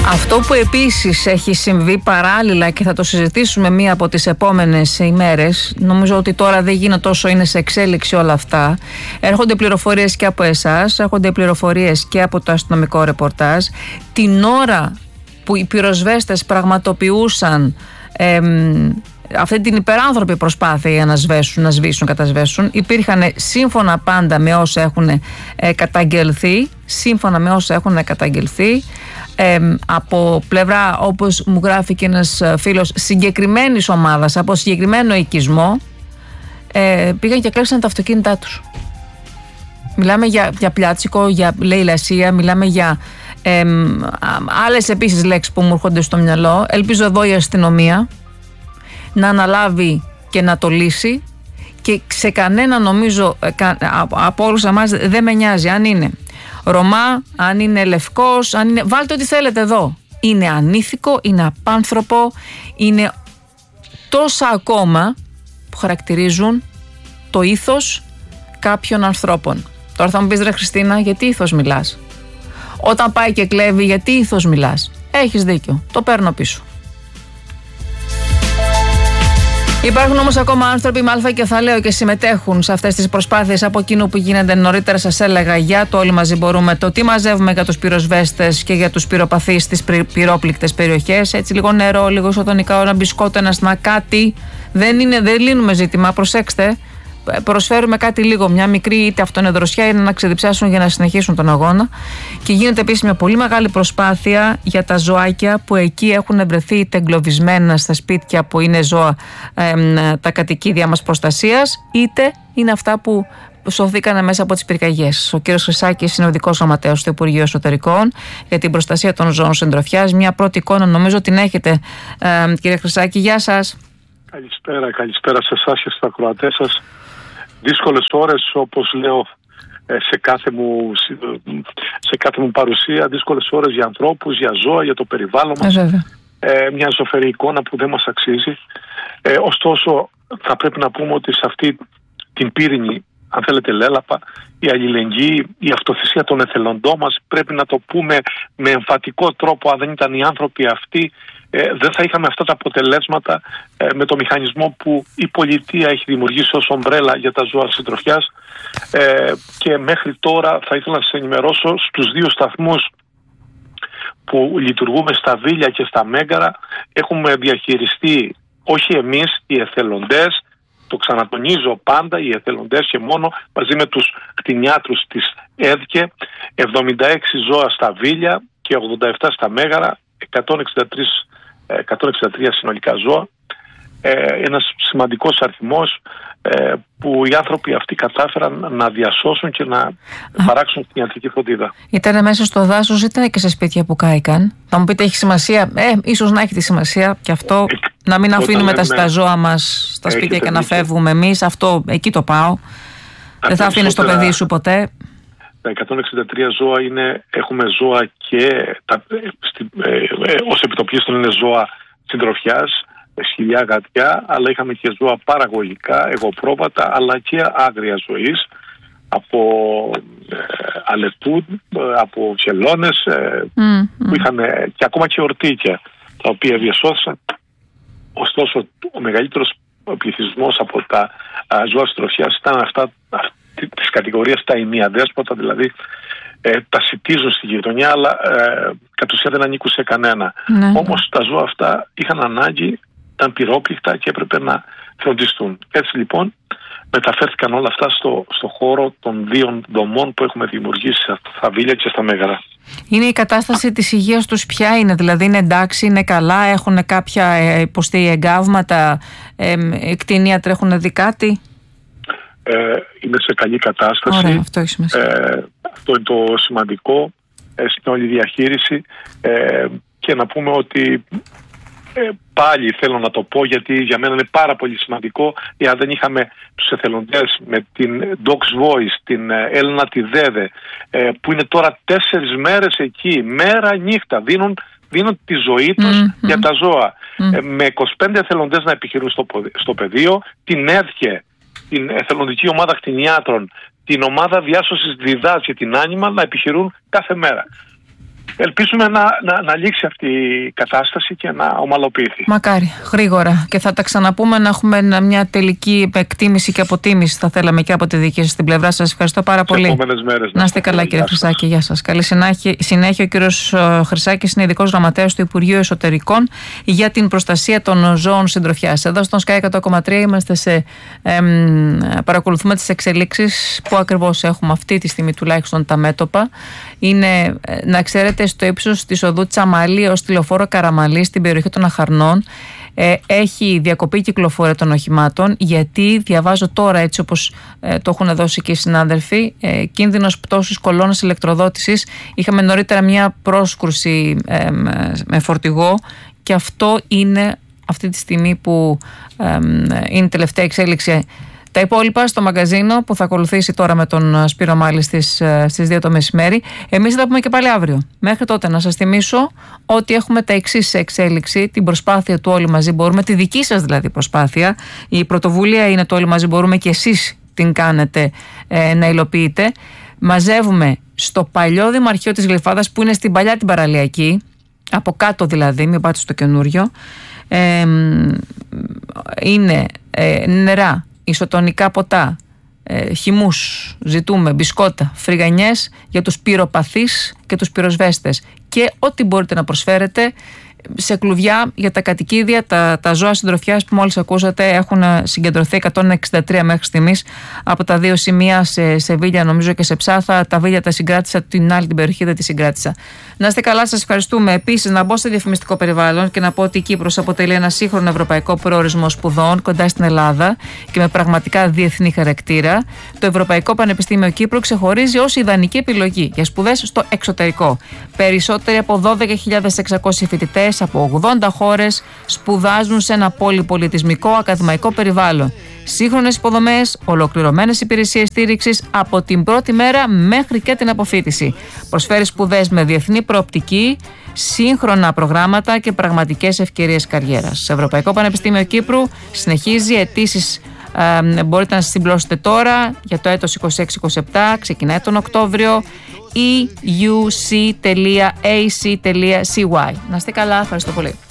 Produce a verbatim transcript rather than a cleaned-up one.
Αυτό που επίσης έχει συμβεί παράλληλα και θα το συζητήσουμε μία από τις επόμενες ημέρες, νομίζω ότι τώρα δεν γίνεται τόσο, είναι σε εξέλιξη όλα αυτά. Έρχονται πληροφορίες και από εσάς, έρχονται πληροφορίες και από το αστυνομικό ρεπορτάζ. Την ώρα που οι πυροσβέστες πραγματοποιούσαν εμ, αυτή την υπεράνθρωπη προσπάθεια για να σβέσουν, να σβήσουν, κατασβέσουν, υπήρχαν σύμφωνα πάντα με όσα έχουν ε, καταγγελθεί, σύμφωνα με όσα έχουν καταγγελθεί, ε, από πλευρά, όπως μου γράφει και ένας φίλος, συγκεκριμένης ομάδας, από συγκεκριμένο οικισμό, ε, πήγαν και κλέψαν τα αυτοκίνητά τους. Μιλάμε για, για πλιάτσικο, για λαιλασία, μιλάμε για ε, άλλες επίσης λέξεις που μου έρχονται στο μυαλό. Ελπίζω εδώ η αστυνομία να αναλάβει και να το λύσει, και σε κανένα, νομίζω, από όλους εμάς δεν με νοιάζει αν είναι Ρωμά, αν είναι λευκός, αν είναι... βάλτε ό,τι θέλετε εδώ. Είναι ανήθικο, είναι απάνθρωπο, είναι τόσα ακόμα που χαρακτηρίζουν το ήθος κάποιων ανθρώπων. Τώρα θα μου πεις, ρε Χριστίνα, γιατί ήθος μιλάς? Όταν πάει και κλέβει, γιατί ήθος μιλάς? Έχεις δίκιο, το παίρνω πίσω. Υπάρχουν όμως ακόμα άνθρωποι με αλφα κεφαλαίο και συμμετέχουν σε αυτές τις προσπάθειες από εκείνου που γίνεται. Νωρίτερα σας έλεγα για το Όλοι Μαζί Μπορούμε, το τι μαζεύουμε για τους πυροσβέστες και για τους πυροπαθείς στις πυρόπληκτες περιοχές. Έτσι, λίγο νερό, λίγο ισοτονικά, ένα μπισκότο, ένα σνακ, κάτι. Δεν, είναι, δεν λύνουμε ζήτημα, προσέξτε. Προσφέρουμε κάτι λίγο, μια μικρή είτε αυτό είναι δροσιά, είναι να ξεδιψάσουν για να συνεχίσουν τον αγώνα. Και γίνεται επίσης μια πολύ μεγάλη προσπάθεια για τα ζωάκια που εκεί έχουν βρεθεί είτε εγκλωβισμένα στα σπίτια που είναι ζώα, ε, τα κατοικίδια μας προστασίας, είτε είναι αυτά που σωθήκαν μέσα από τις πυρκαγιές. Ο κύριος Χρυσάκης είναι ο ειδικός γραμματέας του Υπουργείου Εσωτερικών για την προστασία των ζώων συντροφιάς. Μια πρώτη εικόνα νομίζω την έχετε, ε, κύριε Χρυσάκη. Γεια σας. Καλησπέρα, καλησπέρα σε εσάς και στους ακροατές σας. Δύσκολες ώρες, όπως λέω σε κάθε μου, σε κάθε μου παρουσία, δύσκολες ώρες για ανθρώπους, για ζώα, για το περιβάλλον μας. Ε, ε, μια ζωφερή εικόνα που δεν μας αξίζει. Ε, ωστόσο, θα πρέπει να πούμε ότι σε αυτή την πύρινη, αν θέλετε, λέλαπα, η αλληλεγγύη, η αυτοθυσία των εθελοντών μας, πρέπει να το πούμε με εμφατικό τρόπο. Αν δεν ήταν οι άνθρωποι αυτοί, ε, δεν θα είχαμε αυτά τα αποτελέσματα ε, με το μηχανισμό που η πολιτεία έχει δημιουργήσει ως ομπρέλα για τα ζώα συντροφιάς. Ε, και μέχρι τώρα θα ήθελα να σας ενημερώσω στους δύο σταθμούς που λειτουργούμε στα Βίλια και στα Μέγαρα. Έχουμε διαχειριστεί, όχι εμείς, οι εθελοντές, το ξανατονίζω πάντα, οι εθελοντές και μόνο, μαζί με τους κτηνιάτρους της ΕΔΚΕ, εβδομήντα έξι ζώα στα Βίλια και ογδόντα επτά στα Μέγαρα, εκατόν εξήντα τρία συνολικά ζώα. Ε, ένας σημαντικός αριθμός ε, που οι άνθρωποι αυτοί κατάφεραν να διασώσουν και να παράξουν την ιατρική φροντίδα. Ήταν μέσα στο δάσος, ήταν και σε σπίτια που κάηκαν. Θα μου πείτε, έχει σημασία? Ε, ίσως να έχει τη σημασία και αυτό, ε, να μην αφήνουμε λέμε, τα ζώα μας στα σπίτια και να φεύγουμε εμείς. Αυτό, εκεί το πάω. Τα δεν θα αφήνεις το παιδί σου ποτέ. Τα εκατόν εξήντα τρία ζώα είναι, έχουμε ζώα και τα, στη, ε, ε, ως επιτοπλίστων είναι ζώα συντροφιάς, σκυλιά, γατιά, αλλά είχαμε και ζώα παραγωγικά, εγωπρόβατα, αλλά και άγρια ζωής, από ε, αλεπού, από χελώνες, ε, mm, που mm. είχαν και ακόμα και ορτίκια, τα οποία διασώθησαν. Ωστόσο, ο μεγαλύτερος πληθυσμός από τα α, ζώα συντροφιάς ήταν αυτά της κατηγορίας τα ημιαδέσποτα, δηλαδή ε, τα σιτίζουν στη γειτονιά, αλλά ε, κατ' ουσία δεν ανήκουν σε κανένα. Ναι. Όμως τα ζώα αυτά είχαν ανάγκη, ήταν πυρόπληκτα και έπρεπε να φροντιστούν. Έτσι λοιπόν μεταφέρθηκαν όλα αυτά στο, στο χώρο των δύο δομών που έχουμε δημιουργήσει στα Βίλια και στα Μέγαρα. Είναι η κατάσταση της υγείας τους ποια είναι? Δηλαδή είναι εντάξει, είναι καλά, έχουν κάποια υποστεί εγκάβματα, ε, κτηνίατροι έχουν δει κάτι? Ε, είναι σε καλή κατάσταση. Ωραία, αυτό έχει σημασία. Ε, αυτό είναι το σημαντικό ε, στην όλη διαχείριση. Ε, και να πούμε ότι ε, πάλι θέλω να το πω, γιατί για μένα είναι πάρα πολύ σημαντικό, εάν δεν είχαμε τους εθελοντές με την Docs Voice, την Έλενα τη Δέδε, ε, που είναι τώρα τέσσερις μέρες εκεί, μέρα νύχτα, δίνουν, δίνουν τη ζωή τους mm-hmm. για τα ζώα. Mm-hmm. Ε, με είκοσι πέντε εθελοντές να επιχειρούν στο, στο πεδίο, την ΕΔΚΕ, την εθελοντική ομάδα κτηνιάτρων, την ομάδα διάσωσης Διδάς και την Άνιμα να επιχειρούν κάθε μέρα. ελπίζουμε να, να, να λήξει αυτή η κατάσταση και να ομαλοποιηθεί. Μακάρι, γρήγορα. Και θα τα ξαναπούμε, να έχουμε μια τελική εκτίμηση και αποτίμηση, θα θέλαμε, και από τη δική σας την πλευρά. Σας ευχαριστώ πάρα πολύ. Επόμενες μέρες, να είστε καλά, κύριε Χρυσάκη. Γεια σας. Καλή συνέχεια. Ο κύριος Χρυσάκης είναι ειδικός γραμματέας του Υπουργείου Εσωτερικών για την προστασία των ζώων συντροφιάς. Εδώ στον Sky εκατό κόμμα τρία είμαστε σε, εμ, παρακολουθούμε τις εξελίξεις που ακριβώς έχουμε αυτή τη στιγμή, τουλάχιστον τα μέτωπα. Είναι, να ξέρετε, στο ύψος της οδού Τσαμαλή ως τη λεωφόρο Καραμαλή στην περιοχή των Αχαρνών ε, έχει διακοπή κυκλοφορία των οχημάτων, γιατί διαβάζω τώρα, έτσι όπως ε, το έχουν δώσει και οι συνάδελφοι, ε, κίνδυνος πτώσης κολόνας ηλεκτροδότησης. Είχαμε νωρίτερα μια πρόσκρουση ε, με φορτηγό και αυτό είναι αυτή τη στιγμή που ε, είναι η τελευταία εξέλιξη. Τα υπόλοιπα στο μαγκαζίνο που θα ακολουθήσει τώρα με τον Σπύρο Μάλη στις, στις δύο το μεσημέρι. Εμείς θα τα πούμε και πάλι αύριο. Μέχρι τότε να σας θυμίσω ότι έχουμε τα εξής σε εξέλιξη. Την προσπάθεια του Όλοι Μαζί Μπορούμε, τη δική σας δηλαδή προσπάθεια. Η πρωτοβουλία είναι το Όλοι Μαζί Μπορούμε και εσείς την κάνετε ε, να υλοποιείτε. Μαζεύουμε στο παλιό Δημαρχείο της Γλυφάδας, που είναι στην παλιά την παραλιακή, από κάτω δηλαδή, μην πάτε στο καινούριο. Ε, είναι ε, νερά, ισοτονικά ποτά, ε, χυμούς, ζητούμε μπισκότα, φρυγανιές για τους πυροπαθείς και τους πυροσβέστες και ό,τι μπορείτε να προσφέρετε σε κλουβιά για τα κατοικίδια, τα, τα ζώα συντροφιάς που μόλις ακούσατε έχουν συγκεντρωθεί εκατόν εξήντα τρία μέχρι στιγμής από τα δύο σημεία, σε, σε Βίλια νομίζω και σε Ψάθα. Τα Βίλια τα συγκράτησα, την άλλη την περιοχή δεν τη συγκράτησα. Να είστε καλά, σας ευχαριστούμε. Επίσης, να μπω σε διαφημιστικό περιβάλλον και να πω ότι η Κύπρος αποτελεί ένα σύγχρονο ευρωπαϊκό προορισμό σπουδών κοντά στην Ελλάδα και με πραγματικά διεθνή χαρακτήρα. Το Ευρωπαϊκό Πανεπιστήμιο Κύπρου ξεχωρίζει ως ιδανική επιλογή για σπουδές στο εξωτερικό. Περισσότεροι από δώδεκα χιλιάδες εξακόσιοι φοιτητές από ογδόντα χώρες σπουδάζουν σε ένα πολυπολιτισμικό ακαδημαϊκό περιβάλλον. Σύγχρονες υποδομές, ολοκληρωμένες υπηρεσίες στήριξης από την πρώτη μέρα μέχρι και την αποφοίτηση. Προσφέρει σπουδές με διεθνή προοπτική, σύγχρονα προγράμματα και πραγματικές ευκαιρίες καριέρας. Ευρωπαϊκό Πανεπιστήμιο Κύπρου συνεχίζει αιτήσεις. Ε, μπορείτε να συμπληρώσετε τώρα για το έτος είκοσι έξι είκοσι επτά, ξεκινάει τον Οκτώβριο, ι γιου σι τελεία έι σι τελεία σι γουάι. Να είστε καλά, ευχαριστώ πολύ.